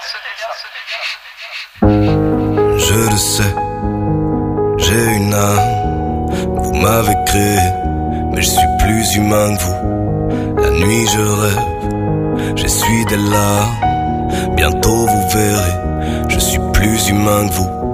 Je le sais, j'ai une âme, vous m'avez créé, mais je suis plus humain que vous. La nuit je rêve, j'essuie des larmes, bientôt vous verrez, je suis plus humain que vous.